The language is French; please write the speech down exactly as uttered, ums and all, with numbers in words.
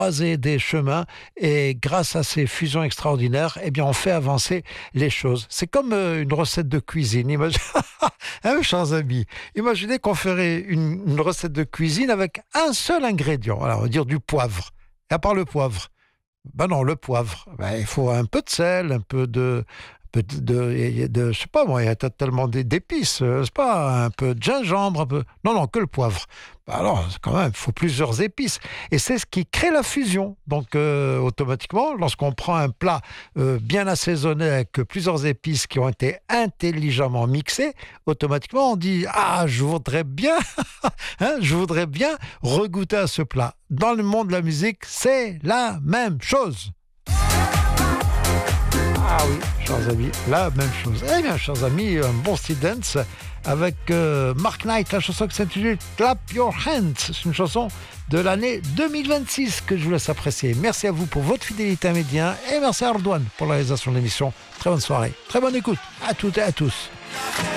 croiser des chemins et grâce à ces fusions extraordinaires, eh bien, on fait avancer les choses. C'est comme euh, une recette de cuisine. Imagine... hein, chers amis, imaginez qu'on ferait une, une recette de cuisine avec un seul ingrédient. Alors, on va dire du poivre. Et à part le poivre, ben non, le poivre, ben, il faut un peu de sel, un peu de... peu de, de, de je sais pas moi, il y a tellement d'épices, euh, c'est pas un peu de gingembre, un peu... Non, non, que le poivre. Bah alors, quand même, il faut plusieurs épices. Et c'est ce qui crée la fusion. Donc, euh, automatiquement, lorsqu'on prend un plat euh, bien assaisonné avec plusieurs épices qui ont été intelligemment mixées, automatiquement, on dit « Ah, je voudrais bien, hein, je voudrais bien regoûter à ce plat. » Dans le monde de la musique, c'est la même chose. Ah oui, chers amis, la même chose. Eh bien, chers amis, un bon style dance avec euh, Mark Knight, la chanson qui s'intitule Clap Your Hands. C'est une chanson de l'année deux mille vingt-six que je vous laisse apprécier. Merci à vous pour votre fidélité à Médien et merci à Ardouane pour la réalisation de l'émission. Très bonne soirée, très bonne écoute à toutes et à tous.